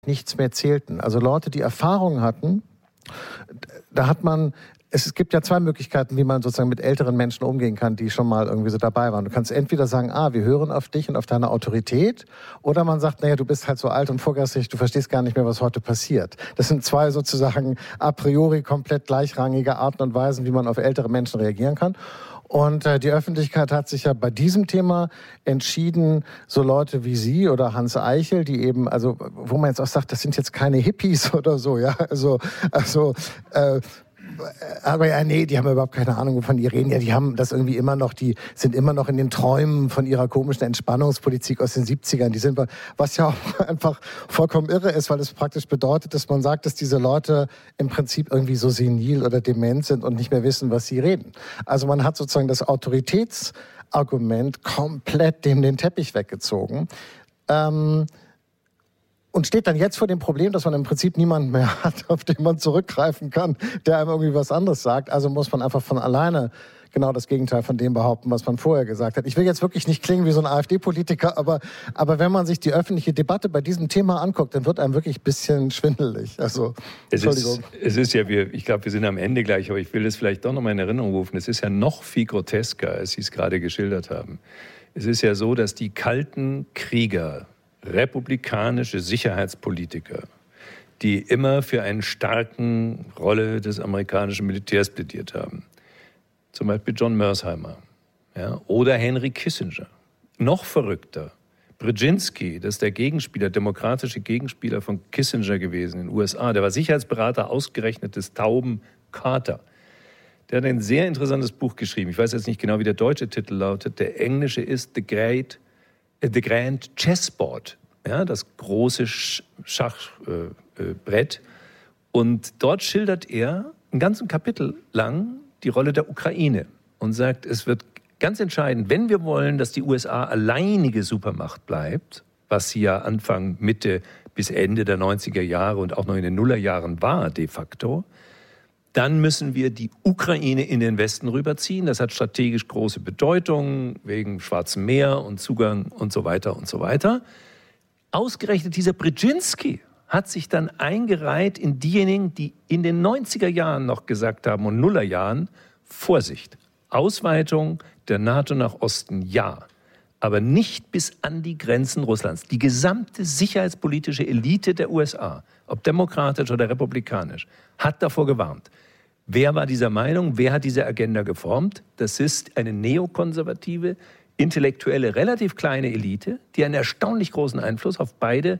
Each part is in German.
nichts mehr zählten. Also Leute, die Erfahrung hatten, da hat man, es gibt ja zwei Möglichkeiten, wie man sozusagen mit älteren Menschen umgehen kann, die schon mal irgendwie so dabei waren. Du kannst entweder sagen, wir hören auf dich und auf deine Autorität, oder man sagt, naja, du bist halt so alt und vorgeistig, du verstehst gar nicht mehr, was heute passiert. Das sind zwei sozusagen a priori komplett gleichrangige Arten und Weisen, wie man auf ältere Menschen reagieren kann. Und die Öffentlichkeit hat sich ja bei diesem Thema entschieden, so Leute wie Sie oder Hans Eichel, die eben, also wo man jetzt auch sagt, das sind jetzt keine Hippies oder so, ja, aber ja, nee, die haben überhaupt keine Ahnung, wovon die reden. Ja, die haben das irgendwie immer noch, die sind immer noch in den Träumen von ihrer komischen Entspannungspolitik aus den 70ern. Die sind, was ja auch einfach vollkommen irre ist, weil es praktisch bedeutet, dass man sagt, dass diese Leute im Prinzip irgendwie so senil oder dement sind und nicht mehr wissen, was sie reden. Also man hat sozusagen das Autoritätsargument komplett dem den Teppich weggezogen. Und steht dann jetzt vor dem Problem, dass man im Prinzip niemanden mehr hat, auf den man zurückgreifen kann, der einem irgendwie was anderes sagt. Also muss man einfach von alleine genau das Gegenteil von dem behaupten, was man vorher gesagt hat. Ich will jetzt wirklich nicht klingen wie so ein AfD-Politiker, aber wenn man sich die öffentliche Debatte bei diesem Thema anguckt, dann wird einem wirklich ein bisschen schwindelig. Also, Entschuldigung. Es ist ja, ich glaube, wir sind am Ende gleich, aber ich will das vielleicht doch noch mal in Erinnerung rufen. Es ist ja noch viel grotesker, als Sie es gerade geschildert haben. Es ist ja so, dass die kalten Krieger, republikanische Sicherheitspolitiker, die immer für eine starke Rolle des amerikanischen Militärs plädiert haben. Zum Beispiel John Mersheimer, ja, oder Henry Kissinger. Noch verrückter, Brzezinski, das ist der Gegenspieler, demokratische Gegenspieler von Kissinger gewesen in den USA. Der war Sicherheitsberater ausgerechnet des tauben Carter. Der hat ein sehr interessantes Buch geschrieben. Ich weiß jetzt nicht genau, wie der deutsche Titel lautet. Der englische ist The Grand Chessboard, ja, das große Schachbrett. Und dort schildert er einen ganzen Kapitel lang die Rolle der Ukraine und sagt, es wird ganz entscheidend, wenn wir wollen, dass die USA alleinige Supermacht bleibt, was sie ja Anfang, Mitte bis Ende der 90er Jahre und auch noch in den Nullerjahren war de facto, dann müssen wir die Ukraine in den Westen rüberziehen. Das hat strategisch große Bedeutung wegen Schwarzem Meer und Zugang und so weiter und so weiter. Ausgerechnet dieser Brzezinski hat sich dann eingereiht in diejenigen, die in den 90er Jahren noch gesagt haben und Nullerjahren, Vorsicht, Ausweitung der NATO nach Osten, ja, aber nicht bis an die Grenzen Russlands. Die gesamte sicherheitspolitische Elite der USA, ob demokratisch oder republikanisch, hat davor gewarnt. Wer war dieser Meinung? Wer hat diese Agenda geformt? Das ist eine neokonservative, intellektuelle, relativ kleine Elite, die einen erstaunlich großen Einfluss auf beide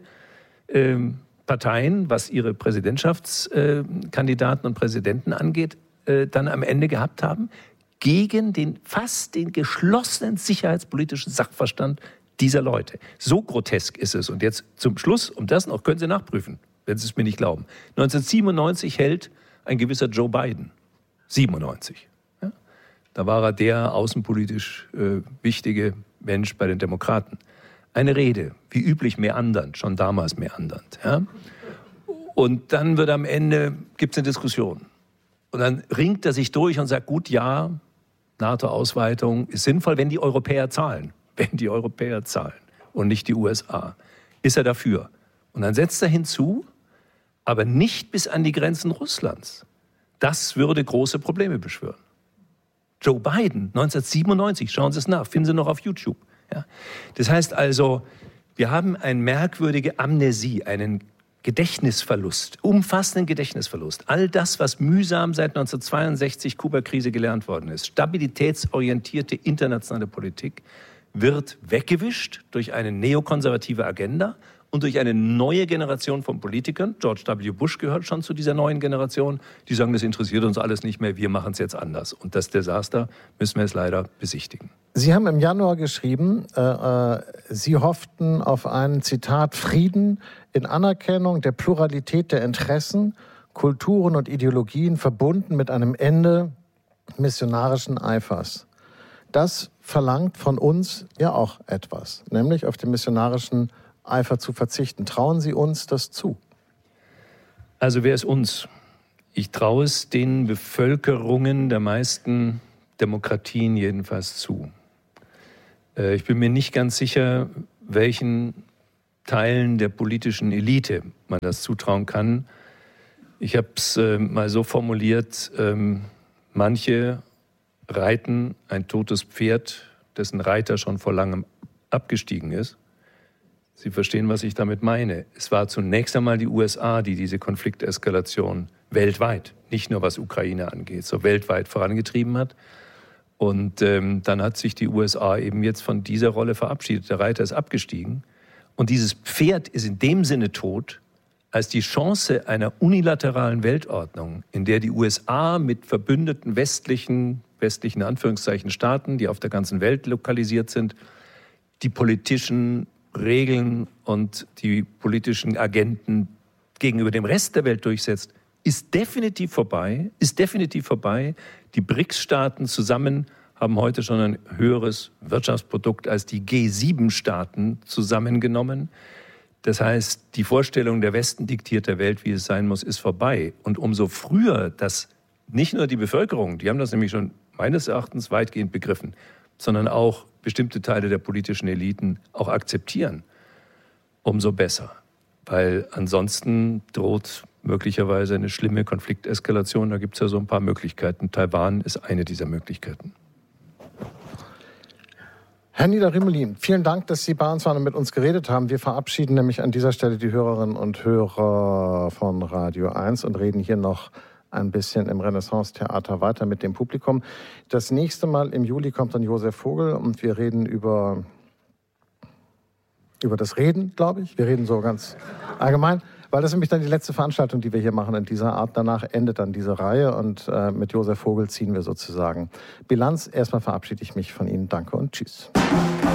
Parteien, was ihre Präsidentschaftskandidaten und Präsidenten angeht, dann am Ende gehabt haben, gegen den geschlossenen sicherheitspolitischen Sachverstand dieser Leute. So grotesk ist es. Und jetzt zum Schluss, das noch, können Sie nachprüfen, wenn Sie es mir nicht glauben. 1997 hält ein gewisser Joe Biden, 97. Ja? Da war er der außenpolitisch wichtige Mensch bei den Demokraten. Eine Rede, wie üblich meandernd, schon damals meandernd. Ja? Und dann wird am Ende, gibt es eine Diskussion. Und dann ringt er sich durch und sagt, gut, ja, NATO-Ausweitung ist sinnvoll, wenn die Europäer zahlen. Wenn die Europäer zahlen und nicht die USA. Ist er dafür. Und dann setzt er hinzu, aber nicht bis an die Grenzen Russlands. Das würde große Probleme beschwören. Joe Biden, 1997, schauen Sie es nach, finden Sie noch auf YouTube. Ja. Das heißt also, wir haben eine merkwürdige Amnesie, einen Gedächtnisverlust, umfassenden Gedächtnisverlust. All das, was mühsam seit 1962 Kuba-Krise gelernt worden ist, stabilitätsorientierte internationale Politik, wird weggewischt durch eine neokonservative Agenda und durch eine neue Generation von Politikern. George W. Bush gehört schon zu dieser neuen Generation. Die sagen, das interessiert uns alles nicht mehr, wir machen es jetzt anders. Und das Desaster müssen wir es leider besichtigen. Sie haben im Januar geschrieben, Sie hofften auf einen, Zitat, Frieden in Anerkennung der Pluralität der Interessen, Kulturen und Ideologien, verbunden mit einem Ende missionarischen Eifers. Das verlangt von uns ja auch etwas, nämlich auf den missionarischen Eifer zu verzichten. Trauen Sie uns das zu? Also wer ist uns? Ich traue es den Bevölkerungen der meisten Demokratien jedenfalls zu. Ich bin mir nicht ganz sicher, welchen Teilen der politischen Elite man das zutrauen kann. Ich habe es mal so formuliert, manche reiten ein totes Pferd, dessen Reiter schon vor langem abgestiegen ist. Sie verstehen, was ich damit meine. Es war zunächst einmal die USA, die diese Konflikteskalation weltweit, nicht nur was Ukraine angeht, so weltweit vorangetrieben hat. Und dann hat sich die USA eben jetzt von dieser Rolle verabschiedet. Der Reiter ist abgestiegen. Und dieses Pferd ist in dem Sinne tot, als die Chance einer unilateralen Weltordnung, in der die USA mit verbündeten westlichen Anführungszeichen Staaten, die auf der ganzen Welt lokalisiert sind, die politischen Regeln und die politischen Agenten gegenüber dem Rest der Welt durchsetzt, ist definitiv vorbei. Die BRICS-Staaten zusammen haben heute schon ein höheres Wirtschaftsprodukt als die G7-Staaten zusammengenommen. Das heißt, die Vorstellung, der Westen diktiert der Welt, wie es sein muss, ist vorbei. Und umso früher, dass nicht nur die Bevölkerung, die haben das nämlich schon meines Erachtens weitgehend begriffen, sondern auch bestimmte Teile der politischen Eliten auch akzeptieren, umso besser. Weil ansonsten droht möglicherweise eine schlimme Konflikteskalation. Da gibt es ja so ein paar Möglichkeiten. Taiwan ist eine dieser Möglichkeiten. Herr Nieder-Rümelin, vielen Dank, dass Sie bei uns waren und mit uns geredet haben. Wir verabschieden nämlich an dieser Stelle die Hörerinnen und Hörer von Radio 1 und reden hier noch ein bisschen im Renaissance-Theater weiter mit dem Publikum. Das nächste Mal im Juli kommt dann Josef Vogel und wir reden über das Reden, glaube ich. Wir reden so ganz allgemein, weil das ist nämlich dann die letzte Veranstaltung, die wir hier machen in dieser Art. Danach endet dann diese Reihe und mit Josef Vogel ziehen wir sozusagen Bilanz. Erstmal verabschiede ich mich von Ihnen. Danke und tschüss.